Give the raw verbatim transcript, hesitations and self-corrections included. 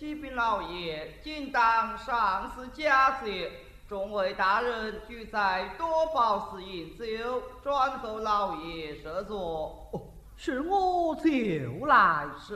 启禀老爷，今当上巳佳节，众位大人俱在多宝寺饮酒，转奏老爷设座。 哦，是我就来。 是。